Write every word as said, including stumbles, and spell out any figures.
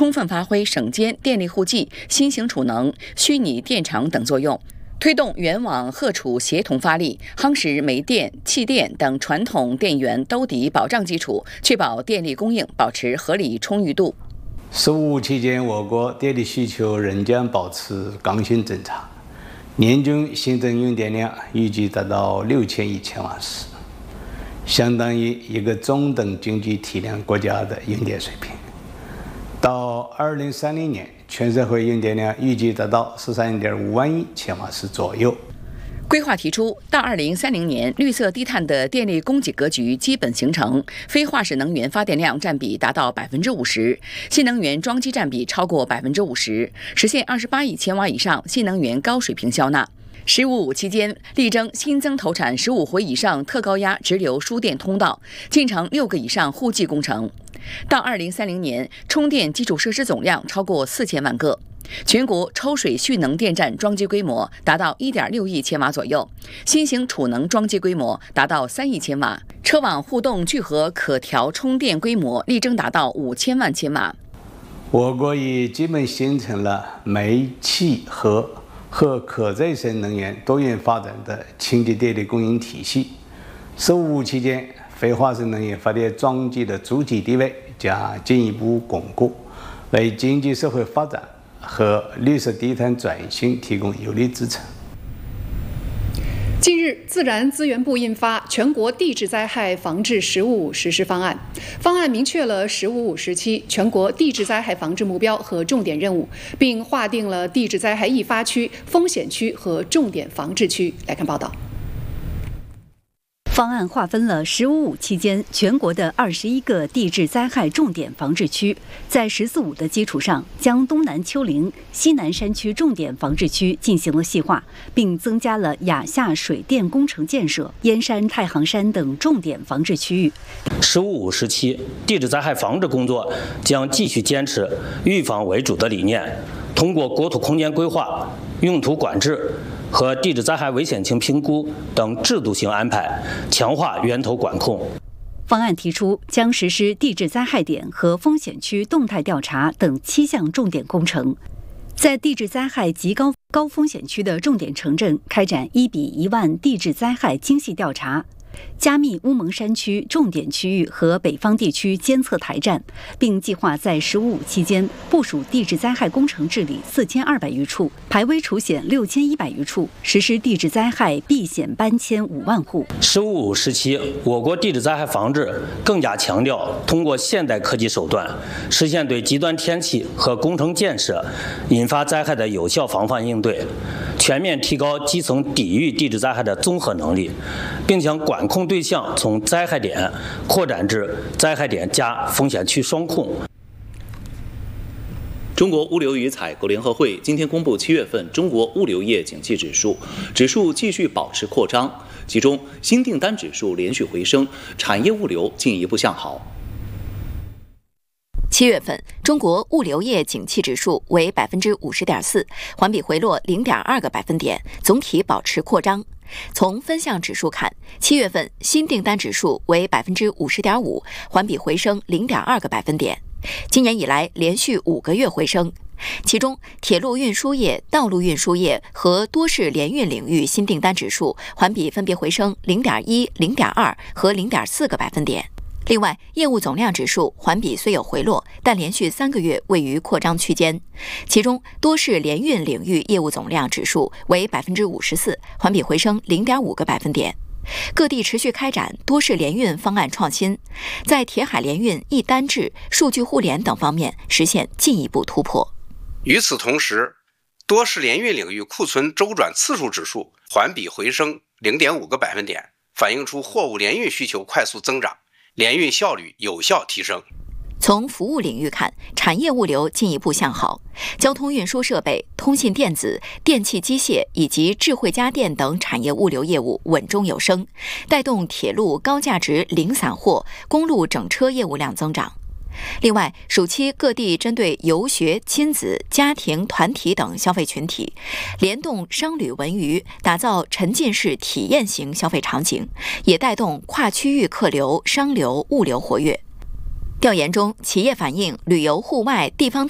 充分发挥省间、电力互济、新型储能、虚拟电厂等作用。推动原网荷储协同发力，夯实煤电、气电等传统电源兜底保障基础，确保电力供应保持合理充裕度。 十五期间，我国电力需求仍将保持刚性增长，年均新增用电量预计达到六千亿千瓦时，相当于一个中等经济体量国家的用电水平。到二零三零年，全社会用电量预计达到十三点五万亿千瓦时左右。 规划提出，到二零三零年，绿色低碳的电力供给格局基本形成，非化石能源发电量占比达到百分之五十，新能源装机占比超过百分之五十，实现二十八亿千瓦以上新能源高水平销纳。十五五期间，力争新增投产十五回以上特高压直流输电通道，进程六个以上互济工程。到二零三零年，充电基础设施总量超过四千万个，全国抽水蓄能电站装机规模达到一点六亿千瓦左右，新型储能装机规模达到三亿千瓦，车网互动聚合可调充电规模力争达到五千万千瓦。 我国已基本形成了煤气核和可再生能源多元发展的清洁电力供应体系。十五五期间，非化石能源发电装机的主体地位将进一步巩固，为经济社会发展和绿色低碳转型提供有力支撑。 近日，自然资源部印发《全国地质灾害防治“十五五”实施方案》，方案明确了“十五五”时期全国地质灾害防治目标和重点任务，并划定了地质灾害易发区、风险区和重点防治区。来看报道。 方案划分了“十五五”期间全国的二十一个地质灾害重点防治区，在“十四五”的基础上，将东南丘陵、西南山区重点防治区进行了细化，并增加了亚下水电工程建设、燕山、太行山等重点防治区域。 “十五五”时期，地质灾害防治工作将继续坚持预防为主的理念，通过国土空间规划、用途管制和地质灾害危险性评估等制度性安排，强化源头管控。 方案提出，将实施地质灾害点和风险区动态调查等七项重点工程，在地质灾害极高高风险区的重点城镇开展一比一万地质灾害精细调查，加密乌蒙山区重点区域和北方地区监测台站，并计划在“十五五”期间部署地质灾害工程治理四千二百余处，排危除险六千一百余处，实施地质灾害避险搬迁五万户。 “十五五”时期，我国地质灾害防治更加强调通过现代科技手段，实现对极端天气和工程建设引发灾害的有效防范应对，全面提高基层抵御地质灾害的综合能力，并将管控对象从灾害点扩展至灾害点加风险区双控。 中国物流与采购联合会今天公布七月份中国物流业景气指数，指数继续保持扩张，其中新订单指数连续回升，产业物流进一步向好。 七月份，中国物流业景气指数为百分之五十点四，环比回落零点二个百分点，总体保持扩张。从分项指数看，七月份新订单指数为百分之五十点五，环比回升零点二个百分点。今年以来连续五个月回升，其中铁路运输业、道路运输业和多式联运领域新订单指数环比分别回升零点一、零点二和零点四个百分点。另外，业务总量指数环比虽有回落，但连续三个月位于扩张区间。其中，多式联运领域业务总量指数为百分之五十四，环比回升零点五个百分点。各地持续开展多式联运方案创新，在铁海联运、一单制、数据互联等方面实现进一步突破。 与此同时，多式联运领域库存周转次数指数环比回升零点五个百分点，反映出货物联运需求快速增长，联运效率有效提升。 从服务领域看，产业物流进一步向好，交通运输设备、通信电子、电气机械以及智慧家电等产业物流业务稳中有升，带动铁路高价值零散货、公路整车业务量增长。另外，暑期各地针对游学、亲子、家庭、团体等消费群体，联动商旅文娱，打造沉浸式体验型消费场景，也带动跨区域客流、商流、物流活跃。调研中，企业反映旅游、户外、地方